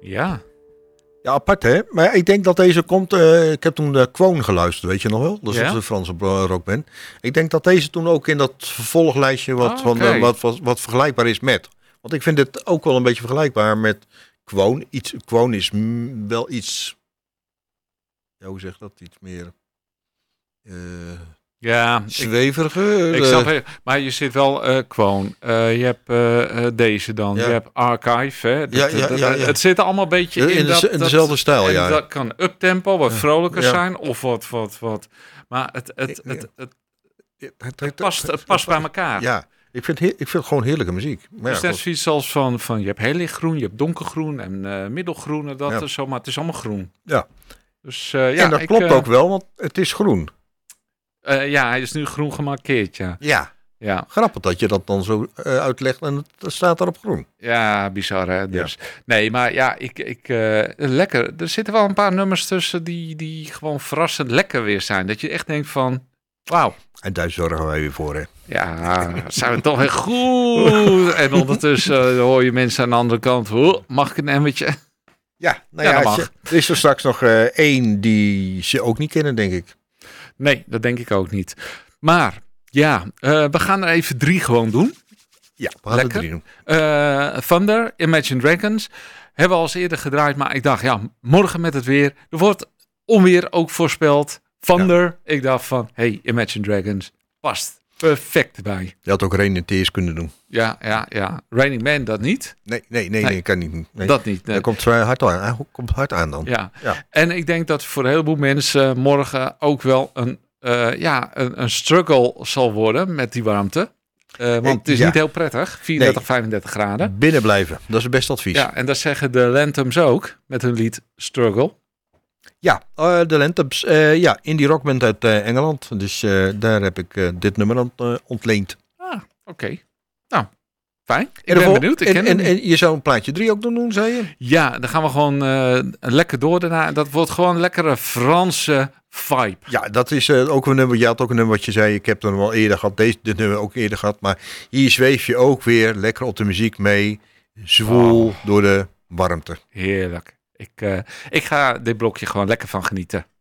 Ja. Ja, apart hè. Maar ik denk dat deze komt... ik heb toen de Quoon geluisterd, weet je nog wel? Dat is de Franse rockband. Ik denk dat deze toen ook in dat vervolglijstje wat vergelijkbaar is met. Want ik vind het ook wel een beetje vergelijkbaar met Quoon. Quoon is wel iets... Ja, hoe zeg dat? Iets meer... zweveriger. Ik snap, maar je zit wel Quoon. Je hebt deze dan. Ja. Je hebt Archive. Hè? Het zit allemaal een beetje in dezelfde stijl. Ja. Dat kan uptempo, wat vrolijker zijn. Of wat. Maar het past bij elkaar. Ja, ik vind het gewoon heerlijke muziek. Maar dus net zoiets als van je hebt heel licht groen, je hebt donkergroen en middelgroen en dat zo. Maar het is allemaal groen. Ja. Dus, en dat klopt ook wel, want het is groen. Hij is nu groen gemarkeerd, ja. Grappig dat je dat dan zo uitlegt en het staat daar op groen. Ja, bizar hè. Dus. Ja. Nee, maar ja, lekker. Er zitten wel een paar nummers tussen die gewoon verrassend lekker weer zijn. Dat je echt denkt van, wauw. En daar zorgen wij weer voor, hè. Ja, zijn we toch echt goed. En ondertussen hoor je mensen aan de andere kant. Mag ik een emmertje? Ja, dat mag. Er is er straks nog één die ze ook niet kennen, denk ik. Nee, dat denk ik ook niet. Maar ja, we gaan er even 3 gewoon doen. Ja, we gaan er 3 doen. Thunder, Imagine Dragons. Hebben we al eens eerder gedraaid, maar ik dacht, morgen met het weer. Er wordt onweer ook voorspeld. Thunder, ik dacht van, Imagine Dragons past perfect bij. Je had ook Rain in Tears kunnen doen. Ja. Raining Man, dat niet? Nee, kan niet. Nee. Dat niet. Nee. Dat komt hard aan dan. Ja. En ik denk dat voor een heleboel mensen morgen ook wel een struggle zal worden met die warmte. Want het is niet heel prettig. 34, 35 graden. Binnen blijven, dat is het beste advies. Ja, en dat zeggen de Lanthems ook met hun lied Struggle. Ja, de Lanthems, indie rockband uit Engeland. Dus daar heb ik dit nummer aan ontleend. Oké. Nou, fijn. Ik ben benieuwd. En je zou een plaatje 3 ook doen, zei je? Ja, dan gaan we gewoon lekker door daarna. Dat wordt gewoon een lekkere Franse vibe. Ja, dat is ook een nummer. Je had ook een nummer wat je zei. Ik heb er wel eerder gehad. Dit nummer ook eerder gehad. Maar hier zweef je ook weer lekker op de muziek mee. Zwoel door de warmte. Heerlijk. Ik ga dit blokje gewoon lekker van genieten.